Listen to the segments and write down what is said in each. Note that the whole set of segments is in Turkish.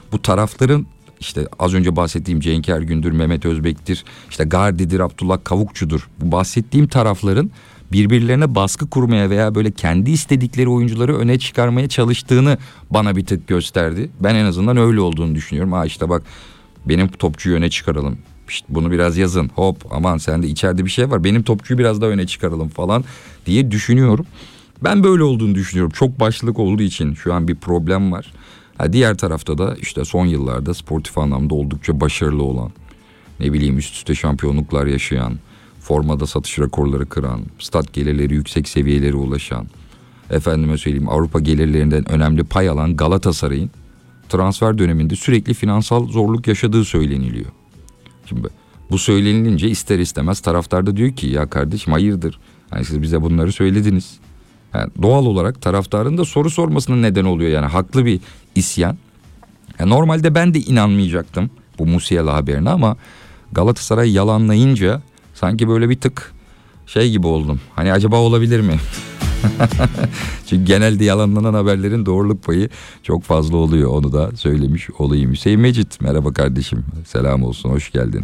bu tarafların işte az önce bahsettiğim Cenk Ergün'dür, Mehmet Özbek'tir, işte Gardi'dir, Abdullah Kavukçu'dur. Bu bahsettiğim tarafların birbirlerine baskı kurmaya veya böyle kendi istedikleri oyuncuları öne çıkarmaya çalıştığını bana bir tık gösterdi. Ben en azından öyle olduğunu düşünüyorum. İşte bak, benim topçuyu öne çıkaralım. İşte bunu biraz yazın. Hop, aman sende içeride bir şey var. Benim topçuyu biraz daha öne çıkaralım falan diye düşünüyorum. Ben böyle olduğunu düşünüyorum. Çok başlılık olduğu için şu an bir problem var. Diğer tarafta da işte son yıllarda sportif anlamda oldukça başarılı olan, ne bileyim üst üste şampiyonluklar yaşayan, formada satış rekorları kıran, stat gelirleri yüksek seviyelere ulaşan, efendime söyleyeyim Avrupa gelirlerinden önemli pay alan Galatasaray'ın transfer döneminde sürekli finansal zorluk yaşadığı söyleniliyor. Şimdi bu söylenilince ister istemez taraftar da diyor ki ya kardeşim hayırdır? Yani siz bize bunları söylediniz. Yani doğal olarak taraftarın da soru sormasına neden oluyor, yani haklı bir isyan. Yani normalde ben de inanmayacaktım bu Musiala haberine ama Galatasaray yalanlayınca sanki böyle bir tık şey gibi oldum. Hani acaba olabilir mi? Çünkü genelde yalanlanan haberlerin doğruluk payı çok fazla oluyor. Onu da söylemiş olayım. Hüseyin Mecit, merhaba kardeşim. Selam olsun, hoş geldin.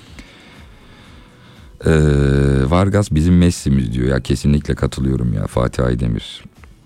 Vargas bizim Messi'miz diyor. Ya kesinlikle katılıyorum ya, Fatih Aydemir.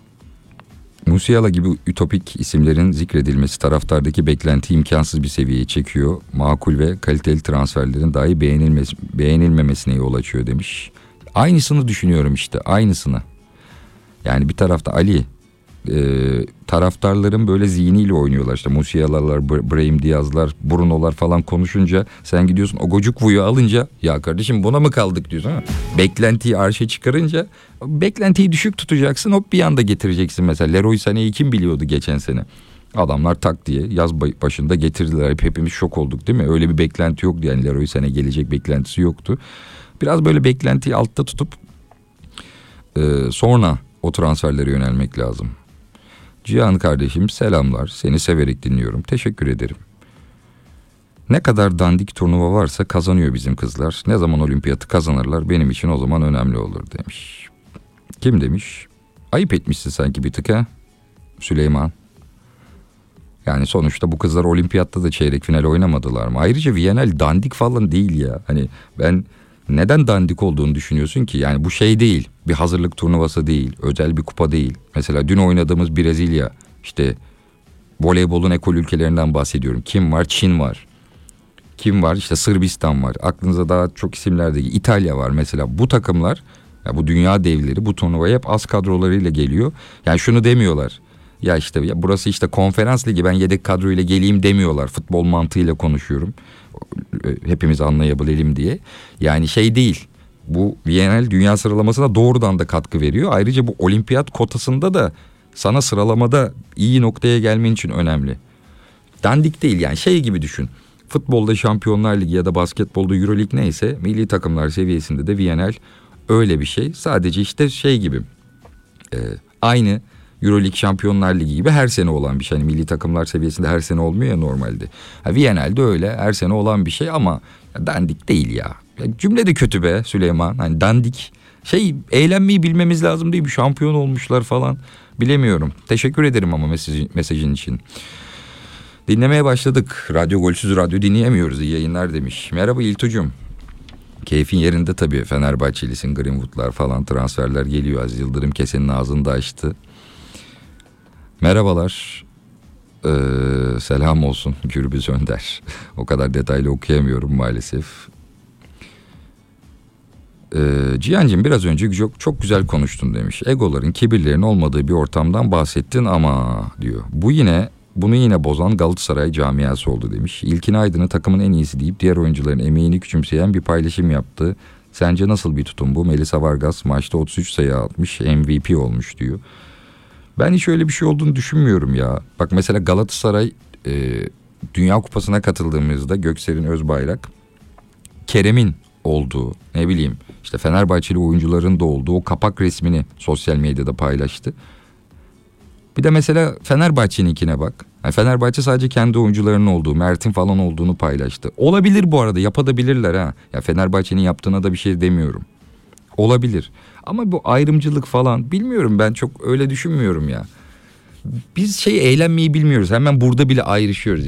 Musiala gibi ütopik isimlerin zikredilmesi taraftardaki beklenti imkansız bir seviyeye çekiyor. Makul ve kaliteli transferlerin dahi beğenilmemesine yol açıyor demiş. Aynısını düşünüyorum işte, aynısını. Yani bir tarafta Ali, taraftarların böyle zihniyle oynuyorlar. İşte Musiala'lar, Brahim Diaz'lar, Bruno'lar falan konuşunca sen gidiyorsun o gocuk vuyu alınca ya kardeşim buna mı kaldık diyorsun. Ha? Beklentiyi arşa çıkarınca beklentiyi düşük tutacaksın, hop bir anda getireceksin. Mesela Leroy Sané'yi kim biliyordu geçen sene? Adamlar tak diye yaz başında getirdiler. Hepimiz şok olduk değil mi? Öyle bir beklenti yoktu yani, Leroy Sané gelecek beklentisi yoktu. Biraz böyle beklentiyi altta tutup sonra o transferlere yönelmek lazım. Cihan kardeşim selamlar. Seni severek dinliyorum. Teşekkür ederim. Ne kadar dandik turnuva varsa kazanıyor bizim kızlar. Ne zaman olimpiyatı kazanırlar benim için o zaman önemli olur demiş. Kim demiş? Ayıp etmişsin sanki bir tık ha Süleyman. Yani sonuçta bu kızlar olimpiyatta da çeyrek final oynamadılar mı? Ayrıca Viyanel dandik falan değil ya. Hani ben neden dandik olduğunu düşünüyorsun ki? Yani bu şey değil. Bir hazırlık turnuvası değil. Özel bir kupa değil. Mesela dün oynadığımız Brezilya, işte voleybolun ekol ülkelerinden bahsediyorum. Kim var? Çin var. Kim var? İşte Sırbistan var. Aklınıza daha çok isimler de geliyor. İtalya var mesela. Bu takımlar, ya bu dünya devleri bu turnuvaya hep az kadrolarıyla geliyor. Yani şunu demiyorlar. Ya işte ya burası işte konferans ligi, ben yedek kadroyla geleyim demiyorlar. Futbol mantığıyla konuşuyorum. Hepimiz anlayabilelim diye. Yani şey değil. Bu Viyanel dünya sıralamasına doğrudan da katkı veriyor. Ayrıca bu olimpiyat kotasında da sana sıralamada iyi noktaya gelmen için önemli. Dandik değil yani, şey gibi düşün. Futbolda Şampiyonlar Ligi ya da basketbolda Euroleague neyse, milli takımlar seviyesinde de Viyanel öyle bir şey. Sadece işte şey gibi, aynı Euroleague, Şampiyonlar Ligi gibi her sene olan bir şey. Hani milli takımlar seviyesinde her sene olmuyor ya normalde. Viyanel'de öyle her sene olan bir şey ama dandik değil ya. Cümle de kötü be Süleyman. Hani dandik. Eğlenmeyi bilmemiz lazım değil mi? Şampiyon olmuşlar falan. Bilemiyorum. Teşekkür ederim ama mesajın için. Dinlemeye başladık. Radyo golsüz radyo dinleyemiyoruz. İyi yayınlar demiş. Merhaba İltucuğum. Keyfin yerinde tabii. Fenerbahçelisin, Greenwood'lar falan, transferler geliyor. Aziz Yıldırım kesenin ağzını da açtı. Merhabalar. Selam olsun Gürbüz Önder. O kadar detaylı okuyamıyorum maalesef. Cihan'cığım biraz önce çok güzel konuştun demiş. Egoların, kibirlerin olmadığı bir ortamdan bahsettin ama diyor. Bunu yine bozan Galatasaray camiası oldu demiş. İlkin Aydın'ı takımın en iyisi deyip diğer oyuncuların emeğini küçümseyen bir paylaşım yaptı. Sence nasıl bir tutum bu? Melisa Vargas maçta 33 sayı atmış, MVP olmuş diyor. Ben hiç öyle bir şey olduğunu düşünmüyorum ya. Bak mesela Galatasaray Dünya Kupası'na katıldığımızda Göksel'in Özbayrak, Kerem'in olduğu, ne bileyim işte Fenerbahçeli oyuncuların da olduğu o kapak resmini sosyal medyada paylaştı. Bir de mesela Fenerbahçe'ninkine bak. Yani Fenerbahçe sadece kendi oyuncularının olduğu, Mert'in falan olduğunu paylaştı. Olabilir bu arada, yapabilirler ha. Ya Fenerbahçe'nin yaptığına da bir şey demiyorum. Olabilir. Ama bu ayrımcılık falan bilmiyorum, ben çok öyle düşünmüyorum ya. Biz eğlenmeyi bilmiyoruz. Hemen burada bile ayrışıyoruz.